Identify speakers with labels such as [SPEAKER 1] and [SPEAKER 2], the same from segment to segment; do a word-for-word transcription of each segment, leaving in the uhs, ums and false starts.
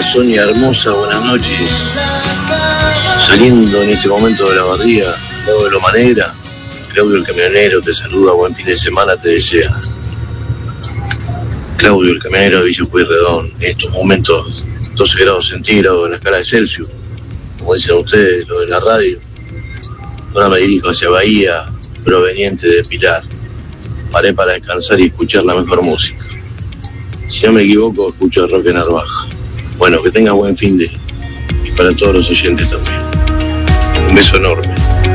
[SPEAKER 1] Sonia hermosa, buenas noches. Saliendo en este momento de la barría, al lado de Loma Negra, Claudio el camionero te saluda, buen fin de semana te desea. Claudio el camionero de Villa Pueyrredón, en estos momentos doce grados centígrados en la escala de Celsius, como dicen ustedes, lo de la radio. Ahora me dirijo hacia Bahía, proveniente de Pilar. Paré para descansar y escuchar la mejor música. Si no me equivoco, escucho Roque Narvaja. Bueno, que tengas buen fin de... y para todos los oyentes también. Un beso enorme.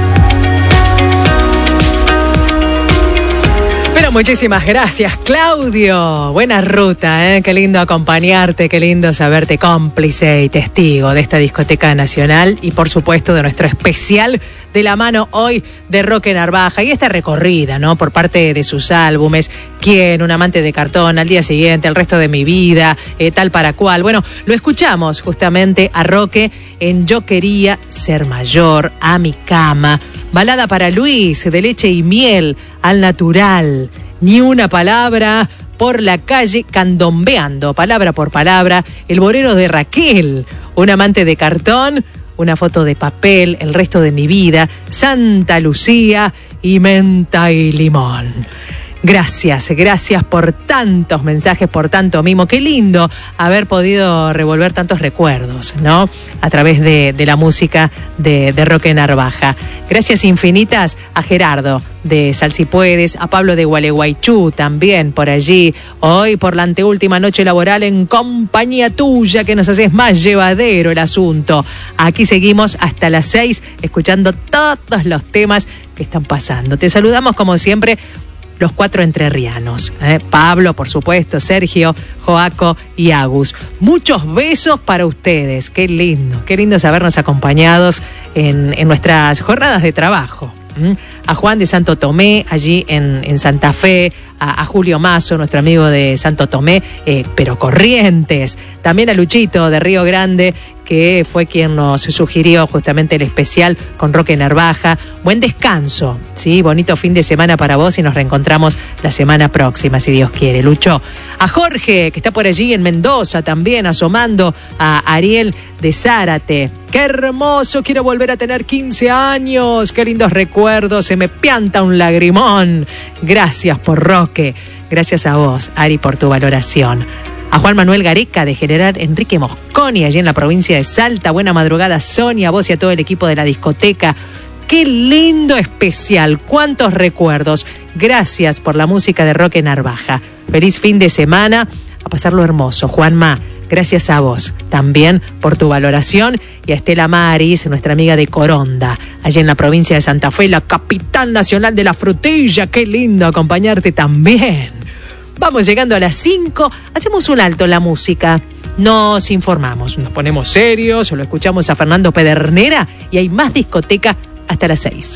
[SPEAKER 2] Pero muchísimas gracias, Claudio. Buena ruta, ¿eh? Qué lindo acompañarte, qué lindo saberte cómplice y testigo de esta discoteca nacional y por supuesto de nuestro especial de la mano hoy de Roque Narvaja y esta recorrida, ¿no? Por parte de sus álbumes, ¿Quién? Un amante de cartón, Al día siguiente, El resto de mi vida, eh, Tal para cual. Bueno, lo escuchamos justamente a Roque en Yo quería ser mayor, A mi cama, Balada para Luis, De leche y miel, Al natural, Ni una palabra, Por la calle, Candombeando, palabra por palabra, El bolero de Raquel, Un amante de cartón, Una foto de papel, El resto de mi vida, Santa Lucía y Menta y limón. Gracias, gracias por tantos mensajes, por tanto mimo. Qué lindo haber podido revolver tantos recuerdos, ¿no? A través de, de la música de, de Roque Narvaja. Gracias infinitas a Gerardo de Sal Si Puedes, a Pablo de Gualeguaychú también por allí. Hoy por la anteúltima noche laboral en compañía tuya, que nos haces más llevadero el asunto. Aquí seguimos hasta las seis escuchando todos los temas que están pasando. Te saludamos como siempre los cuatro entrerrianos, ¿eh? Pablo, por supuesto, Sergio, Joaco y Agus. Muchos besos para ustedes. Qué lindo, qué lindo sabernos acompañados en, en nuestras jornadas de trabajo. ¿Mm? A Juan de Santo Tomé, allí en, en Santa Fe, a, a Julio Mazo, nuestro amigo de Santo Tomé, eh, pero Corrientes. También a Luchito de Río Grande, que fue quien nos sugirió justamente el especial con Roque Narvaja. Buen descanso, ¿sí? Bonito fin de semana para vos y nos reencontramos la semana próxima, si Dios quiere. Lucho. A Jorge, que está por allí en Mendoza también, asomando. A Ariel de Zárate. ¡Qué hermoso! Quiero volver a tener quince años. ¡Qué lindos recuerdos! Se me pianta un lagrimón. Gracias por Roque. Gracias a vos, Ari, por tu valoración. A Juan Manuel Gareca de General Enrique Mosconi, allí en la provincia de Salta. Buena madrugada, Sonia, a vos y a todo el equipo de la discoteca. ¡Qué lindo especial! ¡Cuántos recuerdos! Gracias por la música de Roque Narvaja. Feliz fin de semana. A pasarlo hermoso. Juanma, gracias a vos también por tu valoración. Y a Estela Maris, nuestra amiga de Coronda, allí en la provincia de Santa Fe, la capital nacional de la frutilla. ¡Qué lindo acompañarte también! Vamos llegando a las cinco, hacemos un alto en la música, nos informamos, nos ponemos serios, lo escuchamos a Fernando Pedernera y hay más discoteca hasta las seis.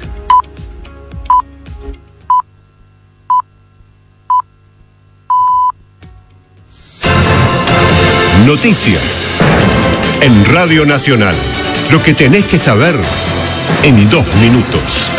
[SPEAKER 3] Noticias en Radio Nacional. Lo que tenés que saber en dos minutos.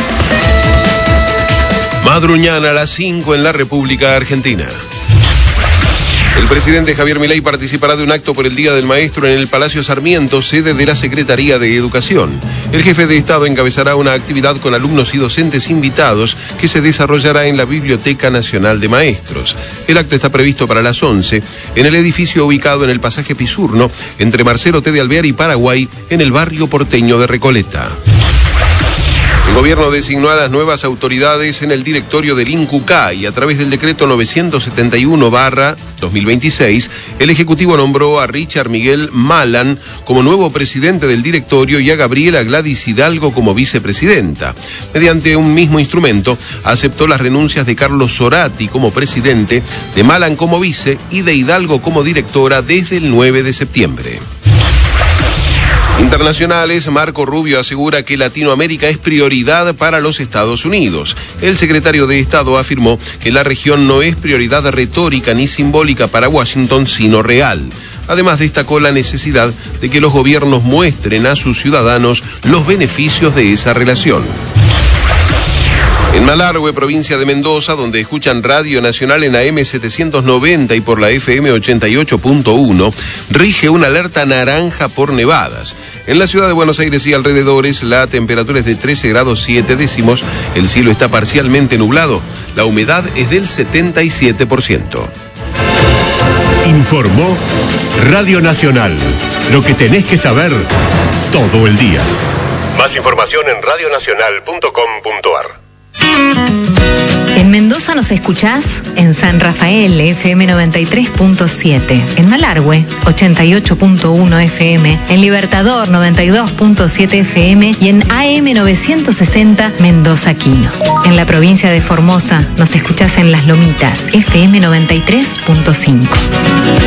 [SPEAKER 4] Madruñana a las cinco en la República Argentina. El presidente Javier Milei participará de un acto por el Día del Maestro en el Palacio Sarmiento, sede de la Secretaría de Educación. El jefe de Estado encabezará una actividad con alumnos y docentes invitados que se desarrollará en la Biblioteca Nacional de Maestros. El acto está previsto para las once en el edificio ubicado en el pasaje Pisurno, entre Marcelo T. de Alvear y Paraguay, en el barrio porteño de Recoleta. El gobierno designó a las nuevas autoridades en el directorio del INCUCA y a través del decreto novecientos setenta y uno barra dos mil veintiséis, el Ejecutivo nombró a Richard Miguel Malan como nuevo presidente del directorio y a Gabriela Gladys Hidalgo como vicepresidenta. Mediante un mismo instrumento, aceptó las renuncias de Carlos Zorati como presidente, de Malan como vice y de Hidalgo como directora desde el nueve de septiembre. Internacionales, Marco Rubio asegura que Latinoamérica es prioridad para los Estados Unidos. El secretario de Estado afirmó que la región no es prioridad retórica ni simbólica para Washington, sino real. Además, destacó la necesidad de que los gobiernos muestren a sus ciudadanos los beneficios de esa relación. En Malargüe, provincia de Mendoza, donde escuchan Radio Nacional en A M setecientos noventa y por la F M ochenta y ocho punto uno, rige una alerta naranja por nevadas. En la ciudad de Buenos Aires y alrededores, la temperatura es de trece grados siete décimos, el cielo está parcialmente nublado, la humedad es del setenta y siete por ciento.
[SPEAKER 3] Informó Radio Nacional. Lo que tenés que saber todo el día. Más información en radio nacional punto com punto a r.
[SPEAKER 5] En Mendoza nos escuchás en San Rafael, F M noventa y tres punto siete, en Malargüe, ochenta y ocho punto uno F M, en Libertador, noventa y dos punto siete F M y en A M novecientos sesenta Mendoza Quino. En la provincia de Formosa nos escuchás en Las Lomitas, F M noventa y tres punto cinco.